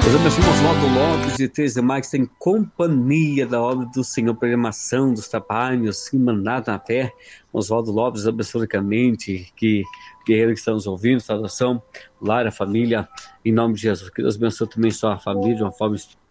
Deus abençoe o Oswaldo Lopes e Teresa Marques em companhia da obra do Senhor, programação dos trabalhos e mandado na fé. Oswaldo Lopes, absolutamente, que guerreiro que estamos ouvindo, saudação, lar, a família, em nome de Jesus. Que Deus abençoe também sua família de uma forma